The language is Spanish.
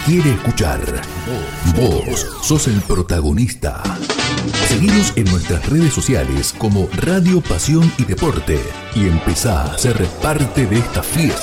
quiere escuchar. Vos sos el protagonista. Seguinos en nuestras redes sociales como Radio Pasión y Deporte y empezá a ser parte de esta fiesta.